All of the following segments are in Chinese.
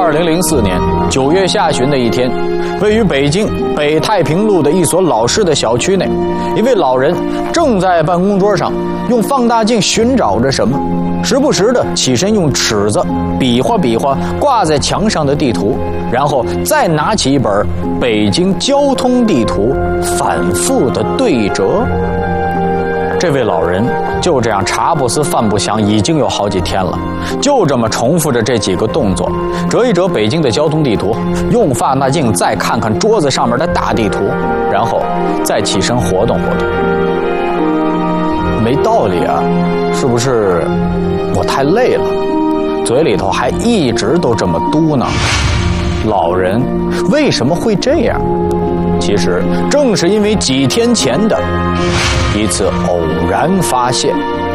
2004年9月下旬的一天，位于北京北太平路的一所老式的小区内，一位老人正在办公桌上用放大镜寻找着什么，时不时的起身用尺子比划比划挂在墙上的地图，然后再拿起一本北京交通地图，反复的对折。这位老人就这样茶不思饭不想，已经有好几天了，就这么重复着这几个动作，折一折北京的交通地图，用放大镜再看看桌子上面的大地图，然后再起身活动活动。没道理啊，是不是我太累了？嘴里头还一直都这么嘟囔。老人为什么会这样？其实正是因为几天前的一次偶然发现。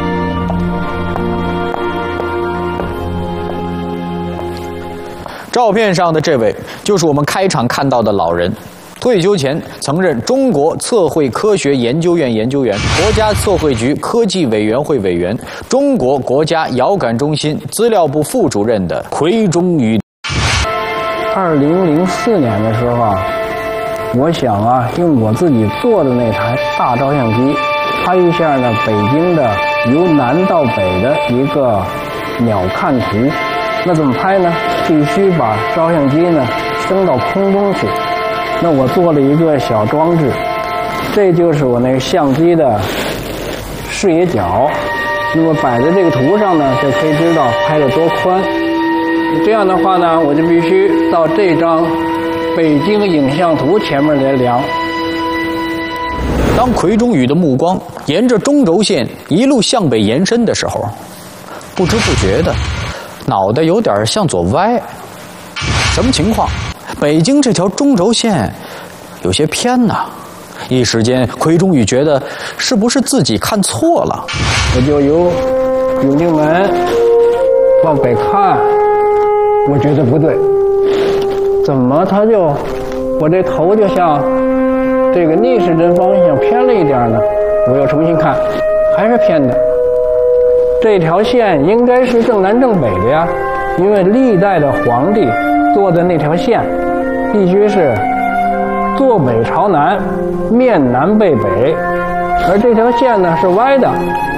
照片上的这位就是我们开场看到的老人，退休前曾任中国测绘科学研究院研究员、国家测绘局科技委员会委员、中国国家遥感中心资料部副主任的奎中宇。 2004年的时候啊，我想啊，用我自己做的那台大照相机拍一下呢北京的由南到北的一个鸟瞰图。那怎么拍呢？必须把照相机呢升到空中去。那我做了一个小装置，这就是我那个相机的视野角。那么摆在这个图上呢，就可以知道拍得多宽。这样的话呢，我就必须到这张北京影像图前面来量。 当奎中宇的目光沿着中轴线一路向北延伸的时候，不知不觉的脑袋有点向左歪。什么情况？北京这条中轴线有些偏呐。一时间奎中宇觉得是不是自己看错了。 我就由永定门往北看，我觉得不对，怎么他就我这头就像这个逆时针方向偏了一点呢？我又重新看，还是偏的。这条线应该是正南正北的呀，因为历代的皇帝做的那条线必须是坐北朝南，面南背北，而这条线呢是歪的。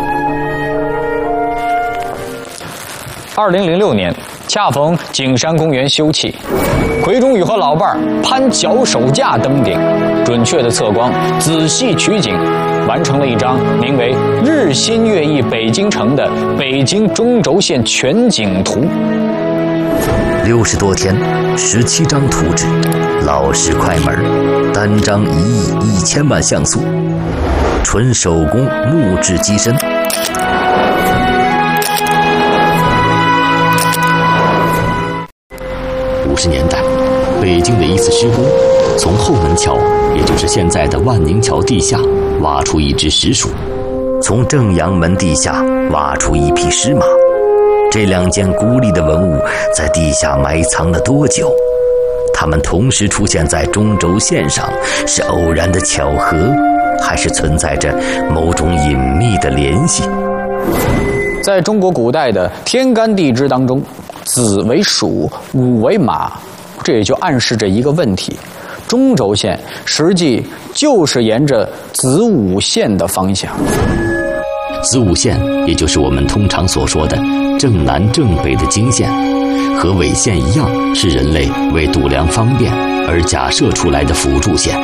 2006年，恰逢景山公园休憩，奎中宇和老伴儿攀脚手架登顶，准确的测光，仔细取景，完成了一张名为《日新月异北京城》的北京中轴线全景图。 60多天，17张图纸，老式快门，单张1亿1000万像素，纯手工木质机身。50年代，北京的一次施工，从后门桥，也就是现在的万宁桥地下挖出一只石鼠，从正阳门地下挖出一匹石马。这2件孤立的文物在地下埋藏了多久？它们同时出现在中轴线上，是偶然的巧合，还是存在着某种隐秘的联系？ 在中国古代的天干地支当中，子为鼠，午为马，这也就暗示着一个问题：中轴线实际就是沿着子午线的方向。 子午线也就是我们通常所说的正南正北的经线，和纬线一样，是人类为度量方便而假设出来的辅助线。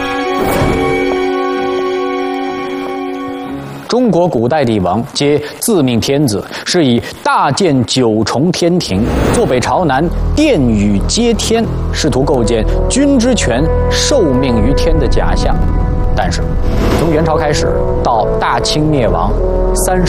中国古代帝王皆自命天子，是以大建9重天庭，坐北朝南，殿宇接天，试图构建君之权受命于天的假象。但是从元朝开始到大清灭亡30